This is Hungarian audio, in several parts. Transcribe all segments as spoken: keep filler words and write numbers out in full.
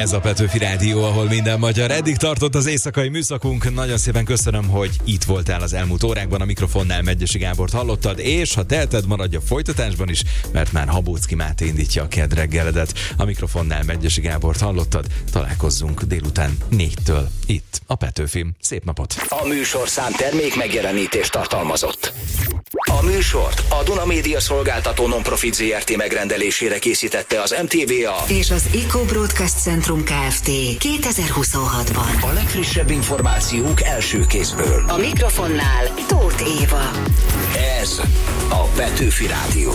Ez a Petőfi Rádió, ahol minden magyar. Eddig tartott az éjszakai műszakunk. Nagyon szépen köszönöm, hogy itt voltál az elmúlt órákban. A mikrofonnál Medgyessy Gábort hallottad, és ha teheted, maradj a folytatásban is, mert már Habóczky Máté indítja a kedd reggeledet. A mikrofonnál Medgyessy Gábort hallottad. Találkozzunk délután négytől itt a Petőfin. Szép napot! A műsorszám termék megjelenítést tartalmazott. A műsort a Duna Média Szolgáltató Nonprofit zé er té megrendelésére készítette az em té vé á és az Eco Broadcast Centrum Kft. kétezer-huszonhatban. A legfrissebb információk első kézből. A mikrofonnál Tóth Éva. Ez a Petőfi Rádió.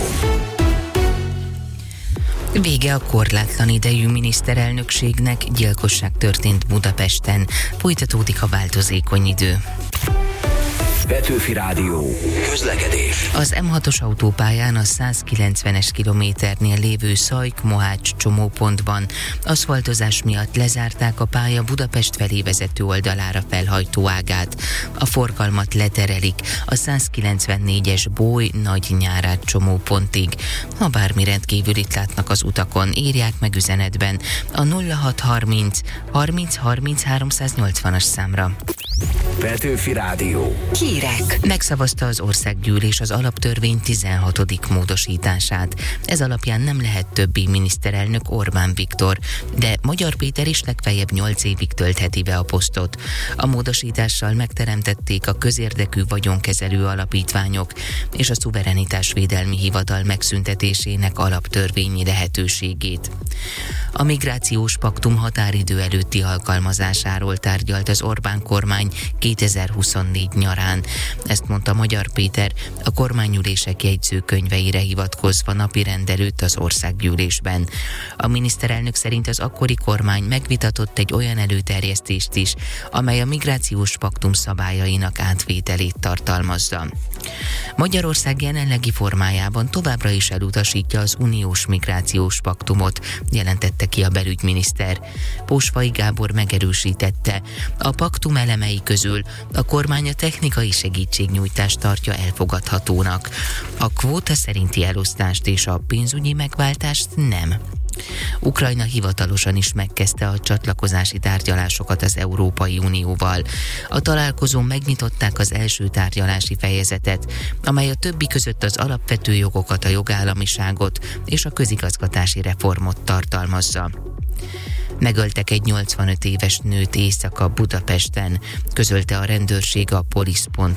Vége a korlátlan idejű miniszterelnökségnek, gyilkosság történt Budapesten. Folytatódik a változékony idő. Petőfi Rádió. Közlekedés. Az em hatos autópályán a százkilencvenes kilométernél lévő Szajk-Mohács csomópontban aszfaltozás miatt lezárták a pálya Budapest felé vezető oldalára felhajtó ágát. A forgalmat leterelik a százkilencvennégyes Bój-Nagynyárát csomópontig. Ha bármi rendkívülit látnak az utakon, írják meg üzenetben a nulla hat harminc harminc harminc háromszáznyolcvanas számra. Petőfi Rádió. Hírek. Megszavazta az országgyűlés az alaptörvény tizenhatodik módosítását. Ez alapján nem lehet többi miniszterelnök Orbán Viktor, de Magyar Péter is legfeljebb nyolc évig töltheti be a posztot. A módosítással megteremtették a közérdekű vagyonkezelő alapítványok és a szuverenitásvédelmi hivatal megszüntetésének alaptörvényi lehetőségét. A migrációs paktum határidő előtti alkalmazásáról tárgyalt az Orbán kormány kétezer-huszonnégy nyarán. Ezt mondta Magyar Péter a kormányülések jegyzőkönyveire hivatkozva napirend előtt az országgyűlésben. A miniszterelnök szerint az akkori kormány megvitatott egy olyan előterjesztést is, amely a migrációs paktum szabályainak átvételét tartalmazza. Magyarország jelenlegi formájában továbbra is elutasítja az uniós migrációs paktumot, jelentette ki a belügyminiszter. Pósfai Gábor megerősítette, a paktum elemei közül a kormány a technikai segítségnyújtást tartja elfogadhatónak. A kvóta szerinti elosztást és a pénzügyi megváltást nem. Ukrajna hivatalosan is megkezdte a csatlakozási tárgyalásokat az Európai Unióval. A találkozón megnyitották az első tárgyalási fejezetet, amely a többi között az alapvető jogokat, a jogállamiságot és a közigazgatási reformot tartalmazza. Megöltek egy nyolcvanöt éves nőt éjszaka Budapesten, közölte a rendőrség a polisz pont